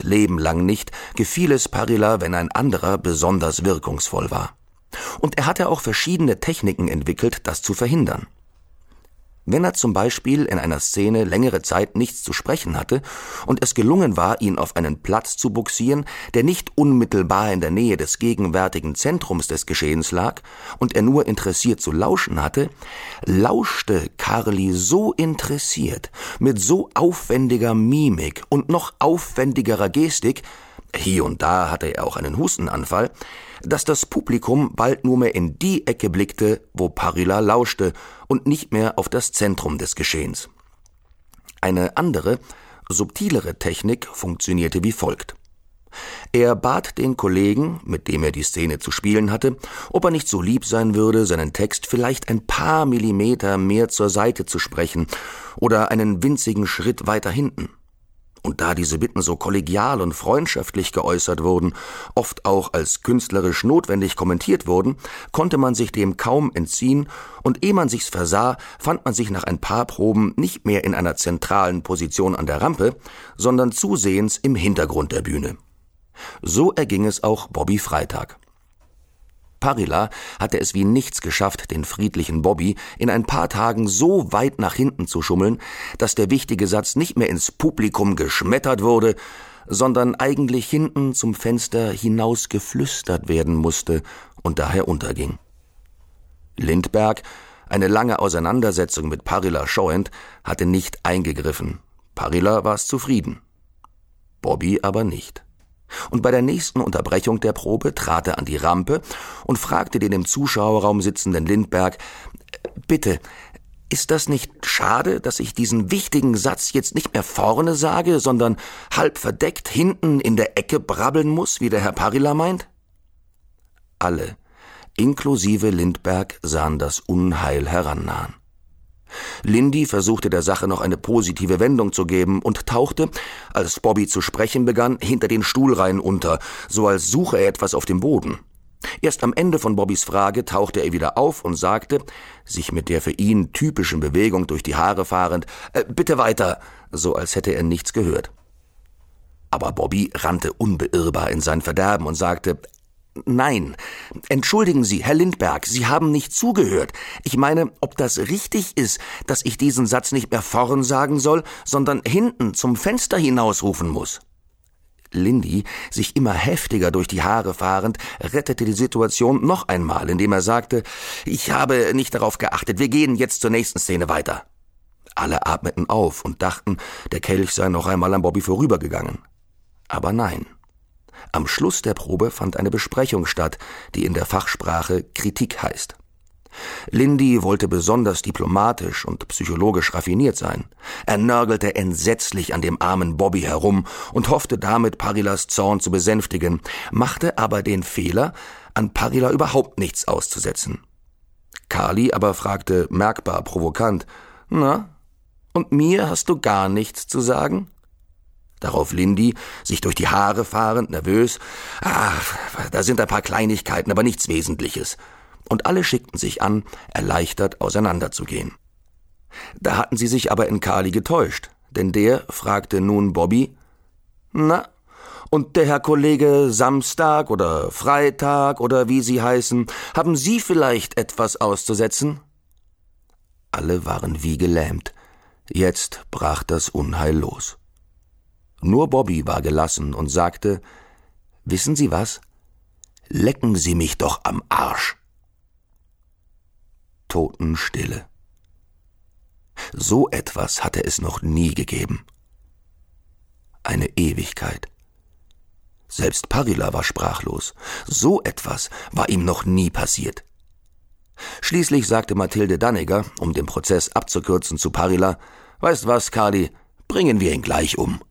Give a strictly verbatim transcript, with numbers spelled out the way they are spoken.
Leben lang nicht, gefiel es Parilla, wenn ein anderer besonders wirkungsvoll war. Und er hatte auch verschiedene Techniken entwickelt, das zu verhindern. Wenn er zum Beispiel in einer Szene längere Zeit nichts zu sprechen hatte und es gelungen war, ihn auf einen Platz zu bugsieren, der nicht unmittelbar in der Nähe des gegenwärtigen Zentrums des Geschehens lag und er nur interessiert zu lauschen hatte, lauschte Carly so interessiert, mit so aufwendiger Mimik und noch aufwendigerer Gestik, hier und da hatte er auch einen Hustenanfall, dass das Publikum bald nur mehr in die Ecke blickte, wo Parilla lauschte und nicht mehr auf das Zentrum des Geschehens. Eine andere, subtilere Technik funktionierte wie folgt. Er bat den Kollegen, mit dem er die Szene zu spielen hatte, ob er nicht so lieb sein würde, seinen Text vielleicht ein paar Millimeter mehr zur Seite zu sprechen oder einen winzigen Schritt weiter hinten. Und da diese Bitten so kollegial und freundschaftlich geäußert wurden, oft auch als künstlerisch notwendig kommentiert wurden, konnte man sich dem kaum entziehen, und ehe man sich's versah, fand man sich nach ein paar Proben nicht mehr in einer zentralen Position an der Rampe, sondern zusehends im Hintergrund der Bühne. So erging es auch Bobby Freitag. Parilla hatte es wie nichts geschafft, den friedlichen Bobby in ein paar Tagen so weit nach hinten zu schummeln, dass der wichtige Satz nicht mehr ins Publikum geschmettert wurde, sondern eigentlich hinten zum Fenster hinaus geflüstert werden musste und daher unterging. Lindbergh, eine lange Auseinandersetzung mit Parilla scheuend, hatte nicht eingegriffen. Parilla war es zufrieden. Bobby aber nicht. Und bei der nächsten Unterbrechung der Probe trat er an die Rampe und fragte den im Zuschauerraum sitzenden Lindbergh: »Bitte, ist das nicht schade, dass ich diesen wichtigen Satz jetzt nicht mehr vorne sage, sondern halb verdeckt hinten in der Ecke brabbeln muss, wie der Herr Parilla meint?« Alle, inklusive Lindbergh, sahen das Unheil herannahen. Lindy versuchte der Sache noch eine positive Wendung zu geben und tauchte, als Bobby zu sprechen begann, hinter den Stuhlreihen unter, so als suche er etwas auf dem Boden. Erst am Ende von Bobbys Frage tauchte er wieder auf und sagte, sich mit der für ihn typischen Bewegung durch die Haare fahrend, äh, »Bitte weiter«, so als hätte er nichts gehört. Aber Bobby rannte unbeirrbar in sein Verderben und sagte, »Nein, entschuldigen Sie, Herr Lindbergh, Sie haben nicht zugehört. Ich meine, ob das richtig ist, dass ich diesen Satz nicht mehr vorn sagen soll, sondern hinten zum Fenster hinausrufen muss.« Lindy, sich immer heftiger durch die Haare fahrend, rettete die Situation noch einmal, indem er sagte, »Ich habe nicht darauf geachtet, wir gehen jetzt zur nächsten Szene weiter.« Alle atmeten auf und dachten, der Kelch sei noch einmal an Bobby vorübergegangen. Aber nein. Am Schluss der Probe fand eine Besprechung statt, die in der Fachsprache Kritik heißt. Lindy wollte besonders diplomatisch und psychologisch raffiniert sein. Er nörgelte entsetzlich an dem armen Bobby herum und hoffte damit, Parillas Zorn zu besänftigen, machte aber den Fehler, an Parilla überhaupt nichts auszusetzen. Carly aber fragte merkbar provokant, »Na, und mir hast du gar nichts zu sagen?« Darauf Lindy, sich durch die Haare fahrend, nervös, »Ach, da sind ein paar Kleinigkeiten, aber nichts Wesentliches.« Und alle schickten sich an, erleichtert auseinanderzugehen. Da hatten sie sich aber in Carly getäuscht, denn der fragte nun Bobby, »Na, und der Herr Kollege Samstag oder Freitag oder wie Sie heißen, haben Sie vielleicht etwas auszusetzen?« Alle waren wie gelähmt. Jetzt brach das Unheil los. Nur Bobby war gelassen und sagte, »Wissen Sie was? Lecken Sie mich doch am Arsch.« Totenstille. So etwas hatte es noch nie gegeben. Eine Ewigkeit. Selbst Parilla war sprachlos. So etwas war ihm noch nie passiert. Schließlich sagte Mathilde Danneger, um den Prozess abzukürzen, zu Parilla, »Weißt was, Carly, bringen wir ihn gleich um.«